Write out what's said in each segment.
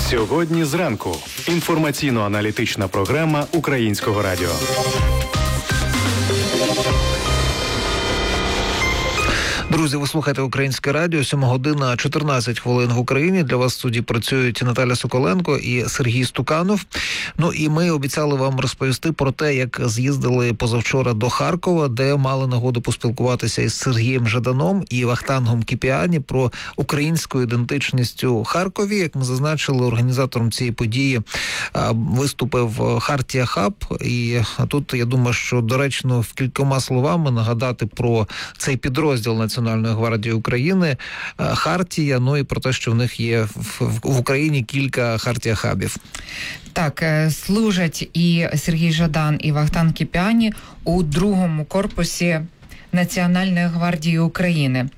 Сьогодні зранку. Інформаційно-аналітична програма Українського радіо. Друзі, ви слухаєте Українське радіо, 7 година 14 хвилин в Україні. Для вас в студії працюють Наталя Соколенко і Сергій Стуканов. Ну і ми обіцяли вам розповісти про те, як з'їздили позавчора до Харкова, де мали нагоду поспілкуватися із Сергієм Жаданом і Вахтангом Кіпіані про українську ідентичність у Харкові. Як ми зазначили, організатором цієї події виступив Хартія Хаб. І тут, я думаю, що доречно в кількома словами нагадати про цей підрозділ Національної гвардії України, Хартія, ну і про те, що в них є в Україні кілька Хартія-хабів. Так, служать і Сергій Жадан, і Вахтанг Кіпіані у другому корпусі Національної гвардії України.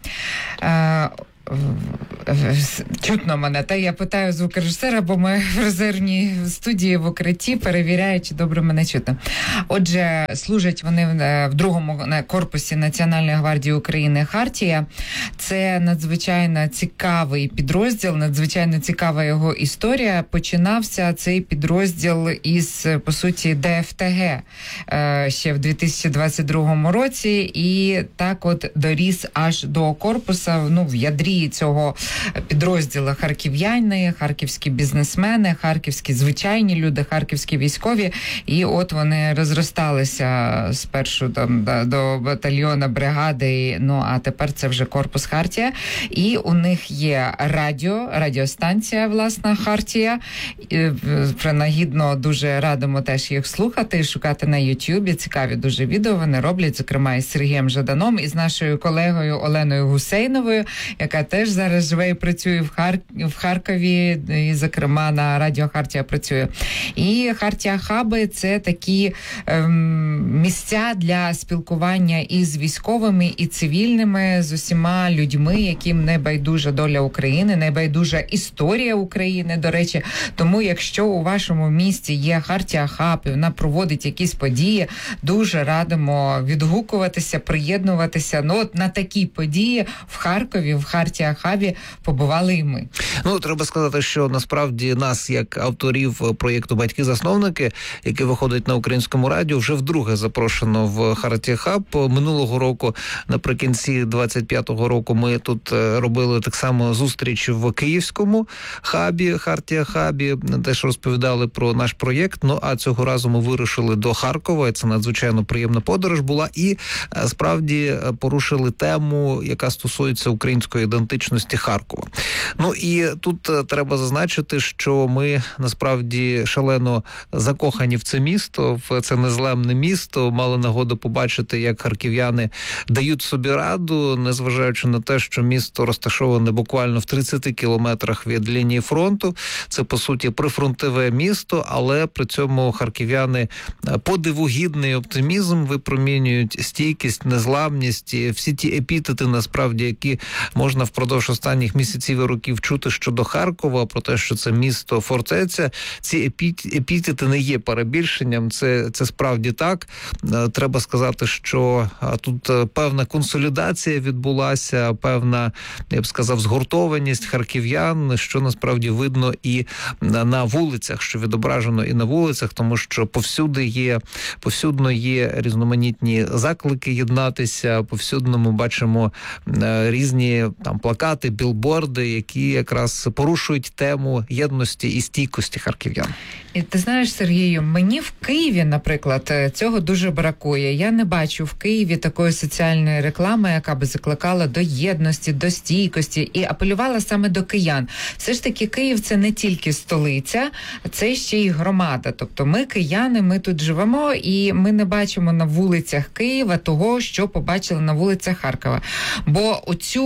Чутно мене, та я питаю звукорежисера, бо ми в резервній студії в укритті перевіряють, чи добре мене чутно. Отже, служать вони в другому корпусі Національної гвардії України Хартія. Це надзвичайно цікавий підрозділ, надзвичайно цікава його історія. Починався цей підрозділ із, по суті, ДФТГ ще в 2022 році, і так от доріс аж до корпусу, в ядрі цього підрозділу харків'яни, харківські бізнесмени, харківські звичайні люди, харківські військові. І от вони розросталися спершу до батальйона, бригади, а тепер це вже корпус Хартія. І у них є радіостанція, власна, Хартія. Принагідно дуже радимо теж їх слухати і шукати на Ютубі. Цікаві дуже відео вони роблять, зокрема із Сергієм Жаданом, і з нашою колегою Оленою Гусейновою, яка теж зараз живе і працює в Харкові, і, зокрема, на радіо Хартія працює. І Хартія-хаби – це такі місця для спілкування із військовими, і цивільними, з усіма людьми, яким не байдужа доля України, не байдужа історія України, до речі. Тому, якщо у вашому місті є Хартія-хаб, і вона проводить якісь події, дуже радимо відгукуватися, приєднуватися. От на такі події в Харкові, в Хартія-хабі побували і ми. Треба сказати, що насправді нас, як авторів проєкту «Батьки-засновники», який виходить на Українському радіо, вже вдруге запрошено в Хартія-хаб. Минулого року, наприкінці 25-го року, ми тут робили так само зустріч в Київському хабі, Хартія-хабі, теж розповідали про наш проєкт. А цього разу ми вирушили до Харкова, і це надзвичайно приємна подорож була, і справді порушили тему, яка стосується української ідентичності Харкова. І тут треба зазначити, що ми насправді шалено закохані в це місто, в це незламне місто, мали нагоду побачити, як харків'яни дають собі раду, незважаючи на те, що місто розташоване буквально в 30 кілометрах від лінії фронту. Це, по суті, прифронтове місто, але при цьому харків'яни подивогідний оптимізм випромінюють, стійкість, незламність, і всі ті епітети, насправді, які можна впродовж останніх місяців і років чути щодо Харкова, про те, що це місто-фортеця. Ці епітети не є перебільшенням, це справді так. Треба сказати, що тут певна консолідація відбулася, певна, я б сказав, згуртованість харків'ян, що насправді видно і на вулицях, що відображено і на вулицях, тому що повсюдно є різноманітні заклики єднатися, повсюдно ми бачимо різні плакати, білборди, які якраз порушують тему єдності і стійкості харків'ян. І ти знаєш, Сергію, мені в Києві, наприклад, цього дуже бракує. Я не бачу в Києві такої соціальної реклами, яка би закликала до єдності, до стійкості і апелювала саме до киян. Все ж таки, Київ – це не тільки столиця, це ще й громада. Тобто ми, кияни, ми тут живемо, і ми не бачимо на вулицях Києва того, що побачили на вулицях Харкова. Бо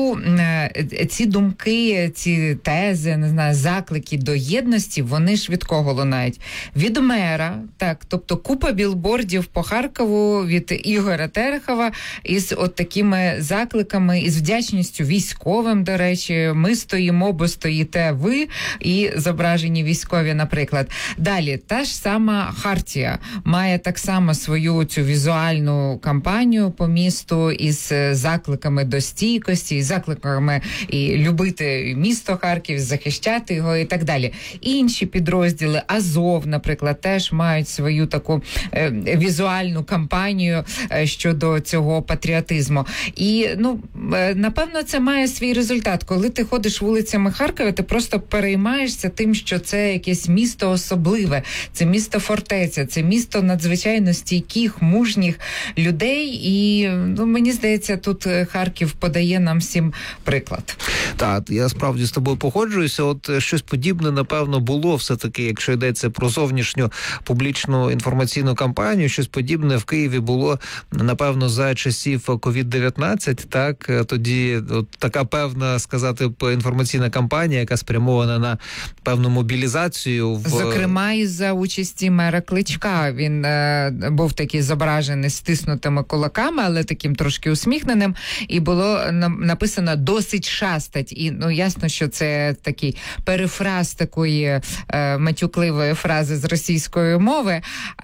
ці думки, ці тези, заклики до єдності, вони ж від кого лунають? Від мера, так, тобто купа білбордів по Харкову від Ігоря Терехова із от такими закликами, із вдячністю військовим, до речі, ми стоїмо, бо стоїте ви, і зображені військові, наприклад. Далі, та ж сама Хартія має так само свою цю візуальну кампанію по місту із закликами до стійкості, із закликами і любити місто Харків, Харків, захищати його і так далі. Інші підрозділи, Азов, наприклад, теж мають свою таку візуальну кампанію щодо цього патріотизму. І, напевно, це має свій результат. Коли ти ходиш вулицями Харкова, ти просто переймаєшся тим, що це якесь місто особливе, це місто фортеця, це місто надзвичайно стійких, мужніх людей. І, мені здається, тут Харків подає нам всім приклад. Так, я справді з тобою погоджуюся. От щось подібне, напевно, було все-таки, якщо йдеться про зовнішню публічну інформаційну кампанію, щось подібне в Києві було, напевно, за часів COVID-19, так, тоді от така певна, сказати, інформаційна кампанія, яка спрямована на певну мобілізацію. Зокрема, і за участі мера Кличка. Він був такий зображений стиснутими кулаками, але таким трошки усміхненим, і було написано «досить шастать». І, ясно, що це такий перефраз такої матюкливої фрази з російської мови,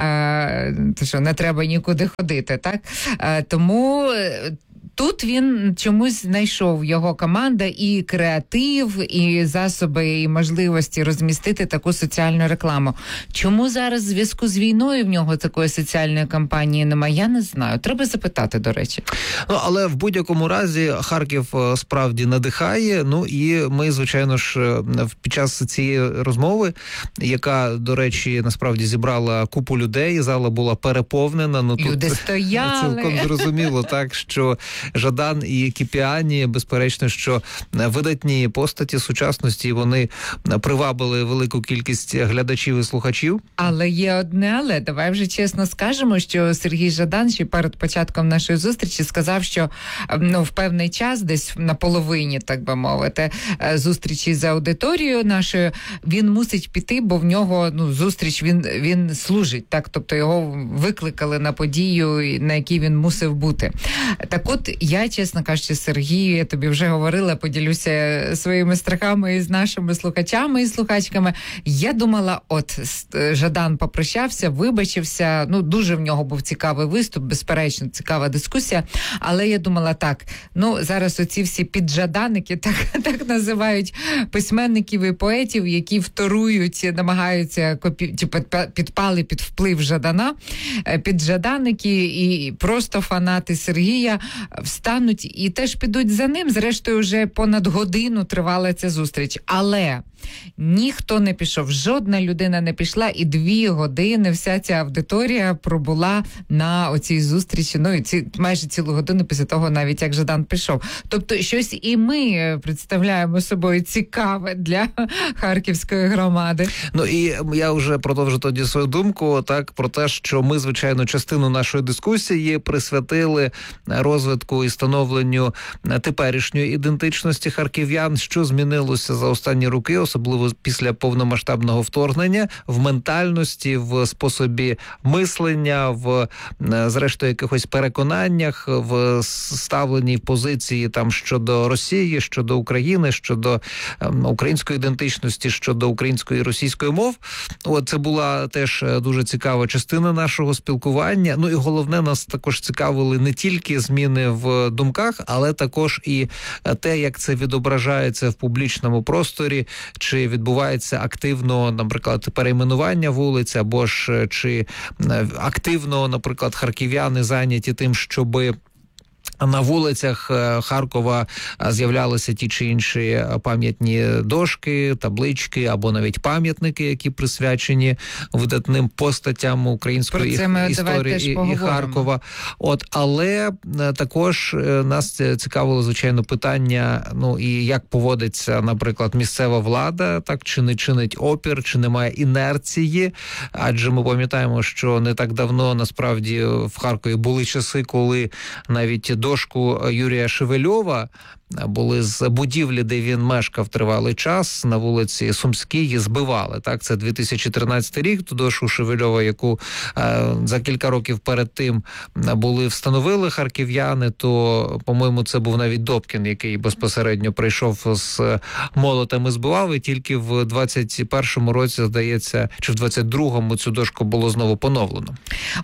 то що не треба нікуди ходити, так? Тому тут він чомусь знайшов, його команда, і креатив, і засоби, і можливості розмістити таку соціальну рекламу. Чому зараз в зв'язку з війною в нього такої соціальної кампанії немає, я не знаю. Треба запитати, до речі. Але в будь-якому разі Харків справді надихає. І ми, звичайно ж, під час цієї розмови, яка, до речі, насправді зібрала купу людей, зала була переповнена. Люди стояли. Цілком зрозуміло, так, що Жадан і Кіпіані, безперечно, що видатні постаті сучасності, вони привабили велику кількість глядачів і слухачів. Але є одне але. Давай вже чесно скажемо, що Сергій Жадан ще перед початком нашої зустрічі сказав, що в певний час, десь на половині, так би мовити, зустрічі з аудиторією нашою, він мусить піти, бо в нього зустріч, він служить, так, тобто його викликали на подію, на якій він мусив бути. Так от, я, чесно кажучи, Сергію, я тобі вже говорила, поділюся своїми страхами із нашими слухачами і слухачками. Я думала, Жадан попрощався, вибачився, дуже в нього був цікавий виступ, безперечно, цікава дискусія, але я думала так, зараз оці всі піджаданики, так називають письменників і поетів, які вторують, намагаються підпали під вплив Жадана, піджаданики і просто фанати Сергія встануть і теж підуть за ним. Зрештою, вже понад годину тривала ця зустріч. Але ніхто не пішов, жодна людина не пішла, і 2 години вся ця аудиторія пробула на оцій зустрічі, і майже цілу годину після того, навіть як Жадан пішов. Тобто щось і ми представляємо собою цікаве для харківської громади. І я вже продовжу тоді свою думку, так, про те, що ми, звичайно, частину нашої дискусії присвятили розвитку і становленню теперішньої ідентичності харків'ян, що змінилося за останні роки, особливо після повномасштабного вторгнення, в ментальності, в способі мислення, в, зрештою, якихось переконаннях, в ставленні в позиції там щодо Росії, щодо України, щодо української ідентичності, щодо української і російської мов. Це була теж дуже цікава частина нашого спілкування. І головне, нас також цікавили не тільки зміни в думках, але також і те, як це відображається в публічному просторі, чи відбувається активно, наприклад, перейменування вулиць, або ж чи активно, наприклад, харків'яни зайняті тим, щоби на вулицях Харкова з'являлися ті чи інші пам'ятні дошки, таблички або навіть пам'ятники, які присвячені видатним постатям української історії і Харкова. Але також нас цікавило, звичайно, питання, і як поводиться, наприклад, місцева влада, так, чи не чинить опір, чи немає інерції, адже ми пам'ятаємо, що не так давно, насправді, в Харкові були часи, коли навіть дошку Юрія Шевельова були з будівлі, де він мешкав тривалий час, на вулиці Сумській, збивали. Так, це 2013 рік, ту дошку Шевельова, яку за кілька років перед тим встановили харків'яни, то, по-моєму, це був навіть Добкін, який безпосередньо прийшов з молотом і збивав, і тільки в 21-му році, здається, чи в 22-му цю дошку було знову поновлено.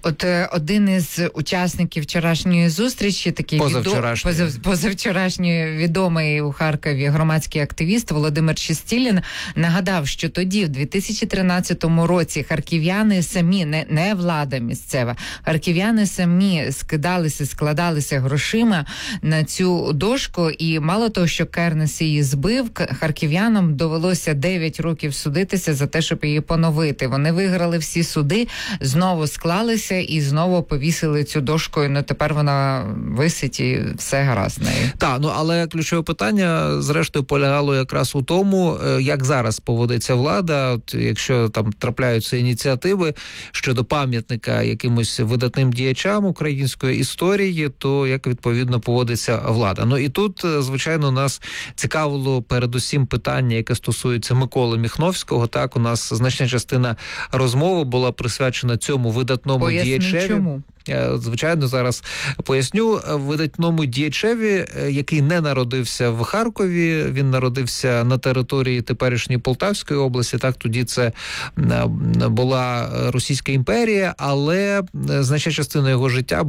Один із учасників вчорашньої зустрічі, такий позавчорашньої відомий у Харкові громадський активіст Володимир Чистілін нагадав, що тоді, в 2013 році, харків'яни самі, не влада місцева, харків'яни самі складалися грошима на цю дошку, і мало того, що Кернес її збив, харків'янам довелося 9 років судитися за те, щоб її поновити. Вони виграли всі суди, знову склалися і знову повісили цю дошку, і тепер вона висить і все гаразд з нею. Так, але ключове питання, зрештою, полягало якраз у тому, як зараз поводиться влада. От, якщо там трапляються ініціативи щодо пам'ятника якимось видатним діячам української історії, то як відповідно поводиться влада. І тут, звичайно, нас цікавило передусім питання, яке стосується Миколи Міхновського. Так, у нас значна частина розмови була присвячена цьому видатному діячеві. Чому? Я, звичайно, зараз поясню. Видатному діячеві, який не народився в Харкові, він народився на території теперішньої Полтавської області, так, тоді це була Російська імперія, але значна частина його життя